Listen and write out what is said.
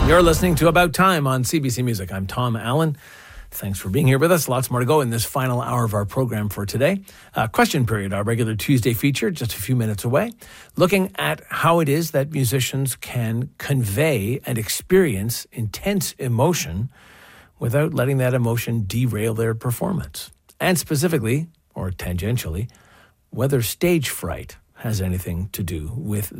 You're listening to About Time on CBC Music. I'm Tom Allen. Thanks for being here with us. Lots more to go in this final hour of our program for today. Question Period, our regular Tuesday feature, just a few minutes away, looking at how it is that musicians can convey and experience intense emotion without letting that emotion derail their performance. And specifically, or tangentially, whether stage fright has anything to do with